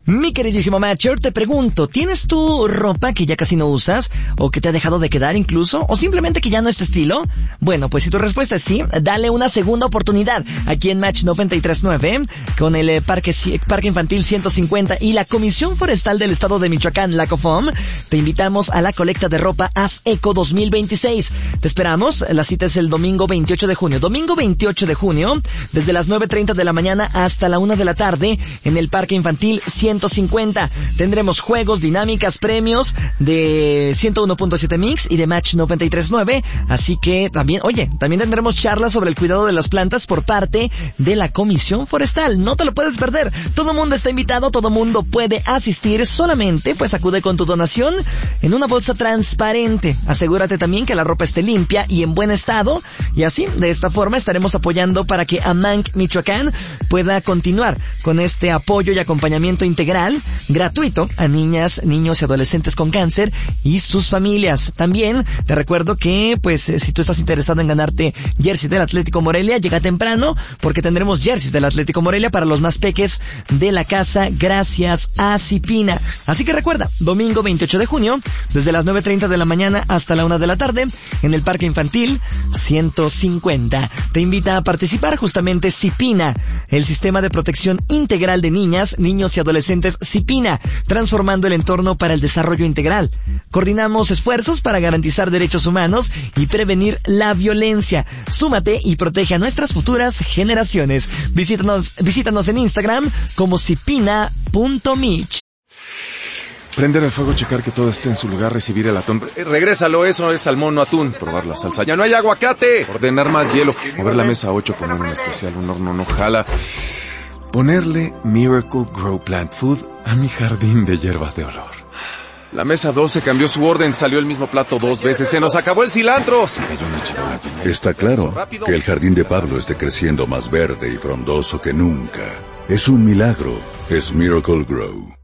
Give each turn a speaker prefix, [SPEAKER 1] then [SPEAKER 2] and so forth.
[SPEAKER 1] Mi queridísimo Matcher, te pregunto, ¿tienes tu ropa que ya casi no usas? ¿O que te ha dejado de quedar incluso? ¿O simplemente que ya no es tu estilo? Bueno, pues si tu respuesta es sí, dale una segunda oportunidad aquí en Match 93.9 con el Parque Infantil 150 y la Comisión Forestal del Estado de Michoacán, la COFOM. Te invitamos a la colecta de ropa Haz Eco 2026. Te esperamos, la cita es el domingo 28 de junio. Domingo 28 de junio, desde las 9:30 de la mañana hasta la 1 de la tarde en el Parque Infantil 150. Tendremos juegos, dinámicas, premios de 101.7 Mix y de Match 93.9. Así que también tendremos charlas sobre el cuidado de las plantas por parte de la Comisión Forestal. No te lo puedes perder. Todo mundo está invitado, todo mundo puede asistir. Solamente pues acude con tu donación en una bolsa transparente. Asegúrate también que la ropa esté limpia y en buen estado. Y así, de esta forma, estaremos apoyando para que AMANC Michoacán pueda continuar con este apoyo y acompañamiento integral gratuito a niñas, niños y adolescentes con cáncer y sus familias. También te recuerdo que si tú estás interesado en ganarte jersey del Atlético Morelia, llega temprano porque tendremos jerseys del Atlético Morelia para los más peques de la casa gracias a Cipina. Así que recuerda, domingo 28 de junio desde las 9:30 de la mañana hasta la 1 de la tarde en el Parque Infantil 150. Te invita a participar justamente Cipina, el sistema de protección integral de niñas, niños y adolescentes Cipina, transformando el entorno para el desarrollo integral. Coordinamos esfuerzos para garantizar derechos humanos y prevenir la violencia. Súmate y protege a nuestras futuras generaciones. Visítanos en Instagram como cipina.mich.
[SPEAKER 2] Prender el fuego, checar que todo esté en su lugar, recibir el atún. Regrésalo, eso es salmón, no atún. Probar la salsa. ¡Ya no hay aguacate! Ordenar más hielo. Mover la mesa 8, poner un especial, un horno no jala. Ponerle Miracle Grow Plant Food a mi jardín de hierbas de olor. La mesa 12 cambió su orden, salió el mismo plato 2 veces. ¡Se nos acabó el cilantro! Se cayó una charola.
[SPEAKER 3] Está claro que el jardín de Pablo esté creciendo más verde y frondoso que nunca. Es un milagro. Es Miracle Grow.